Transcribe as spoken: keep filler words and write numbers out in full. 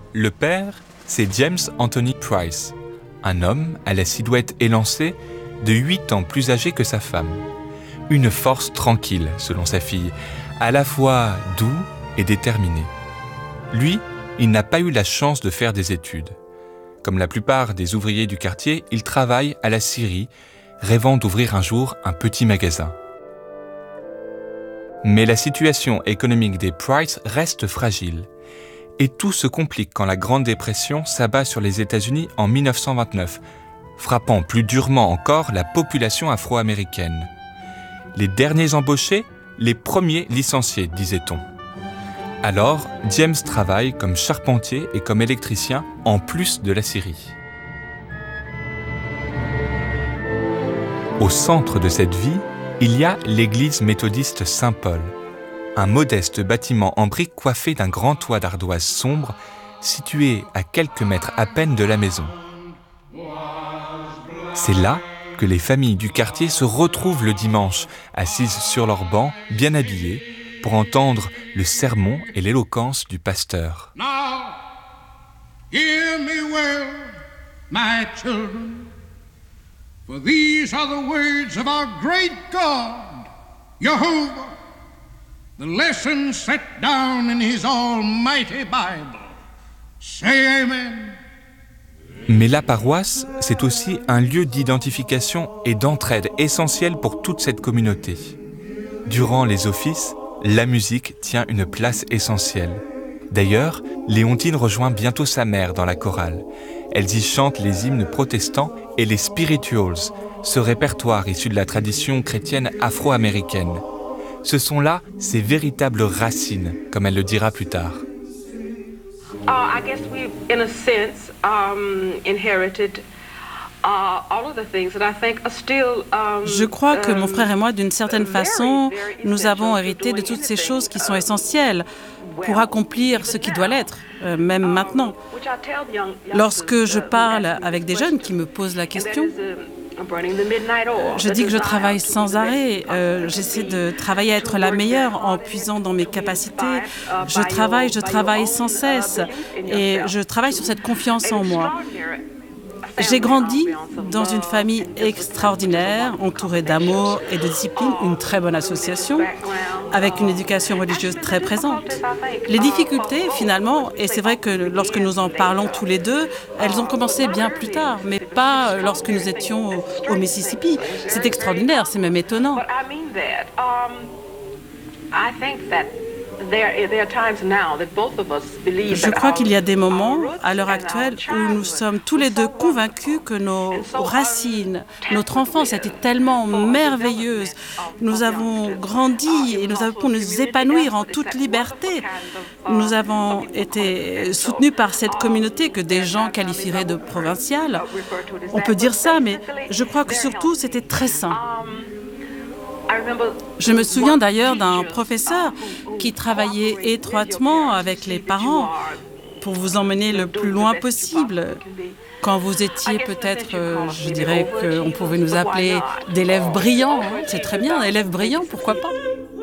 Le père, c'est James Anthony Price, un homme à la silhouette élancée, de huit ans plus âgé que sa femme. Une force tranquille, selon sa fille, à la fois doux et déterminé. Lui, il n'a pas eu la chance de faire des études. Comme la plupart des ouvriers du quartier, il travaille à la scierie, rêvant d'ouvrir un jour un petit magasin. Mais la situation économique des Price reste fragile. Et tout se complique quand la Grande Dépression s'abat sur les États-Unis en dix-neuf cent vingt-neuf, frappant plus durement encore la population afro-américaine. Les derniers embauchés, les premiers licenciés, disait-on. Alors, James travaille comme charpentier et comme électricien en plus de la scierie. Au centre de cette vie, il y a l'église méthodiste Saint-Paul, un modeste bâtiment en briques coiffé d'un grand toit d'ardoise sombre, situé à quelques mètres à peine de la maison. C'est là que les familles du quartier se retrouvent le dimanche, assises sur leurs bancs, bien habillées, pour entendre le sermon et l'éloquence du pasteur. Now, hear me well, my children, for these are the words of our great God, Jehovah, the lesson set down in his almighty Bible. Say amen. Mais la paroisse, c'est aussi un lieu d'identification et d'entraide essentiel pour toute cette communauté. Durant les offices, la musique tient une place essentielle. D'ailleurs, Léontine rejoint bientôt sa mère dans la chorale. Elles y chantent les hymnes protestants et les spirituals, ce répertoire issu de la tradition chrétienne afro-américaine. Ce sont là ses véritables racines, comme elle le dira plus tard. Uh, I guess we've, in a sense, um, inherited uh, all of the things that I think are still. Um, Je crois que mon um, frère et moi, d'une certaine very, façon, very nous avons essential hérité to de doing toutes ces anything, choses qui sont uh, essentielles pour well, accomplir ce qui even doit now. l'être, euh, même Um, maintenant. which I tell young- Lorsque youngsters, je uh, who parle ask me avec this des jeunes question, qui me posent la and that question, is, uh, burning the midnight oil, je the dis que je desire travaille to be sans the best arrêt, euh, possible j'essaie to de be, travailler à être to la work meilleure very en hard puisant dans mes to be capacités. inspired, uh, Je by travaille, your- je by your travaille own, sans uh, cesse belief in et yourself. je travaille sur cette confiance en moi. Extraordinary J'ai grandi family ambiance of dans une love famille and discipline, extraordinaire, entourée d'amour et de discipline, une très bonne association, avec une éducation religieuse très présente. Les difficultés, finalement, et c'est vrai que lorsque nous en parlons tous les deux, elles ont commencé bien plus tard, mais pas lorsque nous étions au, au Mississippi. C'est extraordinaire, c'est même étonnant. But I mean that. Um, I think that there, there are times now that both of us believe Je that crois our- qu'il y a des moments our roots à l'heure and actuelle our où nous childhood sommes tous les deux were so convaincus que nos racines, notre enfance était tellement merveilleuse. Nous avons grandi et nous avons pu nous épanouir en toute liberté. Nous avons été soutenus par cette communauté que des gens qualifieraient de provinciale. On peut dire ça, mais je crois que surtout c'était très sain. Je me souviens d'ailleurs d'un professeur qui travaillait étroitement avec les parents pour vous emmener le plus loin possible. Quand vous étiez peut-être, euh, je dirais qu'on pouvait nous appeler d'élèves brillants. C'est très bien, élèves brillants, pourquoi pas ?